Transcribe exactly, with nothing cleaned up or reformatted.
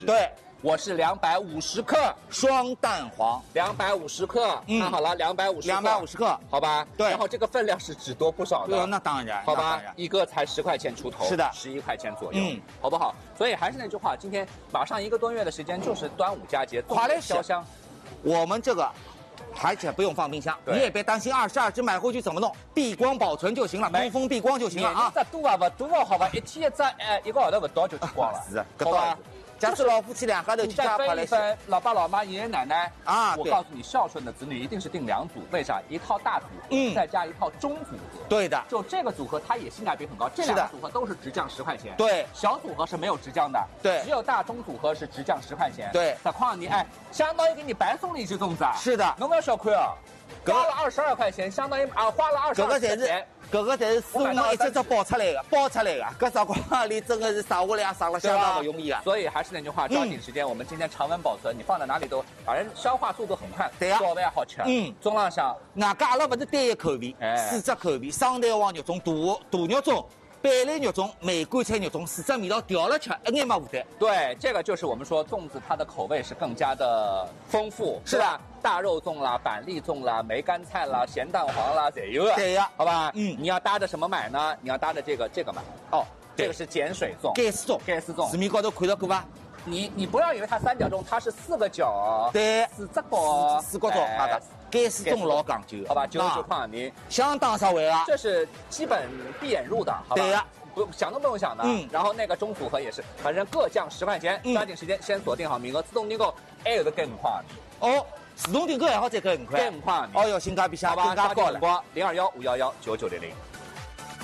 对， 我是两百五十克双蛋黄， 两百五十克， 嗯看好了，两百五十， 两百五十克， 好吧？ 对然后这个分量是只多不少的， 对，那当然， 好吧那当然， 一个才十块钱出头， 是的十一块钱左右， 嗯， 好不好？所以还是那句话，今天马上一个多月的时间就是端午佳节， 快乐潇湘。 我们这个。而且不用放冰箱， 对你也别担心二十二只买回去怎么弄，避光保存就行了， 没通风避光就行了啊。 这多啊不多啊，好吧，一天一只，哎，一个号头不到就吃光了， 是啊， 好吧？ 假使老夫妻两家头你再去家跑来分一分，老爸老妈、爷爷奶奶啊对我告诉你，孝顺的子女一定是订两组，为啥？一套大组， 嗯再加一套中组合。 对的， 就这个组合，它也性价比很高。这两个组合都是直降十块钱， 对， 小组合是没有直降的， 对只有大中组合是直降十块钱， 对。 何况你哎，相当于给你白送了一只粽子啊！ 是的， 侬不要小看啊，花了二十二块钱，相当于啊花了二十二块钱。 搿个才是师傅们一只只包出来的，包出来的，搿辰光里真的是省下来省了相当不容易啊。 所以还是那句话，抓紧时间，我们今天常温保存，你放在哪里都，反正消化速度很快， 对呀， 早饭好吃。 嗯， 中浪向， 外加阿拉勿是单一口味，四只口味，双蛋黄肉粽、大大肉粽、贝类肉粽、梅干菜肉粽，四只味道调了吃，一眼没负担。 对，这个就是我们说粽子它的口味是更加的丰富， 是吧？ 大肉粽啦、板栗粽啦、梅干菜啦、咸蛋黄啦，侪有的。 对呀， 好吧？ 嗯， 你要搭着什么买呢？你要搭着这个这个买。哦，这个是碱水粽、 盖丝粽、 盖丝粽， 市面高头看到过吧？ 你你不要以为它三角粽，它是四个角， 对， 四只角， 四个角，好的。盖丝粽老讲究， 好吧？九十九块你相当实惠啊！ 这是基本闭眼入的，好吧？ 对呀。 不想都不用想的，嗯，然后那个中组合也是，反正各降十块钱， 嗯、 抓紧时间先锁定好名额，自动订购，还有的给五块哦，自动订购还好再给五块， 给五块哦哟，性价比相更加高了。 零二幺五幺幺九九零零。